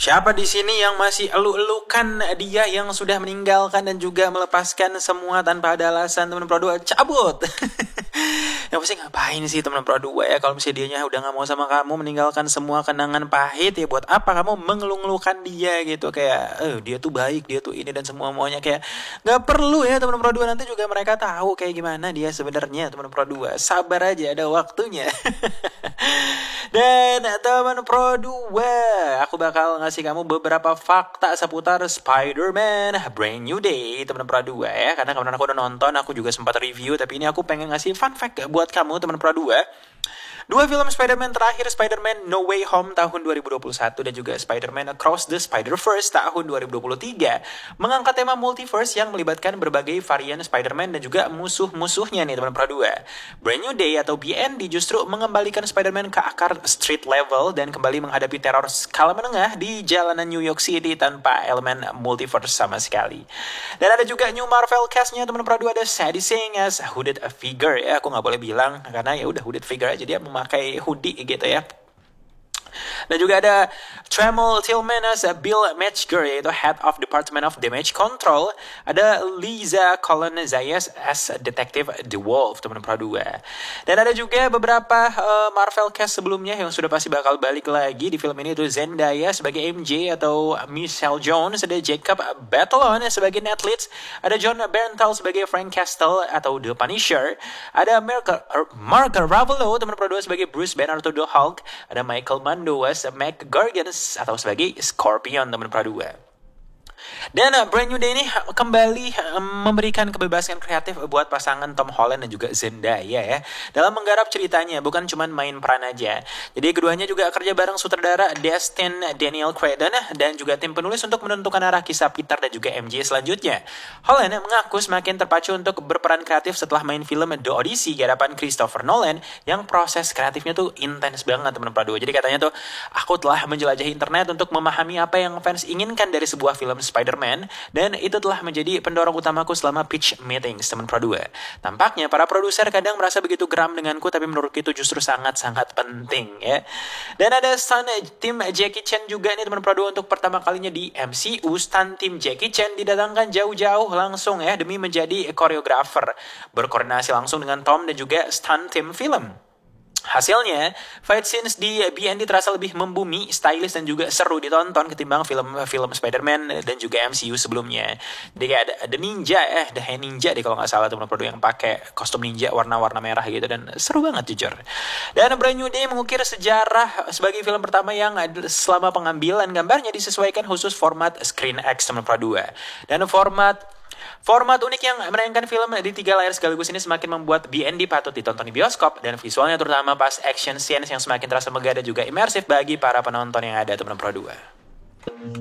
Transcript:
Siapa di sini yang masih elu-elukan dia yang sudah meninggalkan dan juga melepaskan semua tanpa ada alasan? Teman Pro 2 cabut. Ya pasti ngapain sih teman Pro 2 ya, kalau misalnya dianya udah gak mau sama kamu, meninggalkan semua kenangan pahit, ya buat apa kamu mengeluh-ngeluhkan dia gitu. Kayak dia tuh baik, dia tuh ini dan semua maunya, kayak gak perlu ya teman Pro 2. Nanti juga mereka tahu kayak gimana dia sebenarnya. Teman Pro 2 sabar aja, ada waktunya. Dan teman Pro 2, aku bakal ngasih kamu beberapa fakta seputar Spider-Man Brand New Day, teman Pro 2 ya. Karena kemarin aku udah nonton, aku juga sempat review, tapi ini aku pengen ngasih fun fact buat kamu teman Pro 2. Dua film Spider-Man terakhir, Spider-Man No Way Home tahun 2021 dan juga Spider-Man Across the Spider-Verse tahun 2023, mengangkat tema multiverse yang melibatkan berbagai varian Spider-Man dan juga musuh-musuhnya nih teman Pro 2. Brand New Day atau BND justru mengembalikan Spider-Man ke akar street level dan kembali menghadapi teror skala menengah di jalanan New York City tanpa elemen multiverse sama sekali. Dan ada juga new Marvel cast-nya teman Pro 2, ada Sadie Sink as hooded figure ya. Aku nggak boleh bilang karena ya udah hooded figure aja, dia memakai hoodie gitu ya. Dan juga ada Tremel Tillman as Bill Metzger, yaitu Head of Department of Damage Control. Ada Liza Colin Zayas as Detective The Wolf, teman Pro 2. Dan ada juga beberapa Marvel cast sebelumnya yang sudah pasti bakal balik lagi di film ini, itu Zendaya sebagai MJ atau Michelle Jones, ada Jacob Batalon sebagai Ned Leeds, ada John Bernthal sebagai Frank Castle atau The Punisher, ada Mark Ruffalo, teman Pro 2 sebagai Bruce Banner atau The Hulk, ada Michael Mando as Mac Gargans atau sebagai Scorpion, teman Pro 2. Dan Brand New Day ini kembali memberikan kebebasan kreatif buat pasangan Tom Holland dan juga Zendaya ya, dalam menggarap ceritanya, bukan cuma main peran aja. Jadi keduanya juga kerja bareng sutradara Destin Daniel Cretton dan juga tim penulis untuk menentukan arah kisah Peter dan juga MJ selanjutnya. Holland mengaku semakin terpacu untuk berperan kreatif setelah main film The Odyssey hadapan Christopher Nolan yang proses kreatifnya tuh intens banget teman Pro 2. Jadi katanya tuh, aku telah menjelajahi internet untuk memahami apa yang fans inginkan dari sebuah film Spider-Man, dan itu telah menjadi pendorong utamaku selama pitch meetings, teman Pro 2. Tampaknya para produser kadang merasa begitu geram denganku, tapi menurutku itu justru sangat-sangat penting ya. Dan ada stunt tim Jackie Chan juga nih teman Pro 2, untuk pertama kalinya di MCU. Stunt tim Jackie Chan didatangkan jauh-jauh langsung ya demi menjadi koreografer, berkoordinasi langsung dengan Tom dan juga stunt tim film. Hasilnya, fight scenes di BND terasa lebih membumi, stylish dan juga seru ditonton ketimbang film-film Spider-Man dan juga MCU sebelumnya. Jadi kayak ada ninja ada ninja deh kalau nggak salah teman Pro 2 yang pakai kostum ninja warna-warna merah gitu, dan seru banget jujur. Dan Brand New Day mengukir sejarah sebagai film pertama yang selama pengambilan gambarnya disesuaikan khusus format Screen X, teman Pro 2. Dan Format unik yang menayangkan film di 3 layar sekaligus ini semakin membuat BND patut ditonton di bioskop, dan visualnya terutama pas action scenes yang semakin terasa megah dan juga imersif bagi para penonton yang ada teman Pro 2.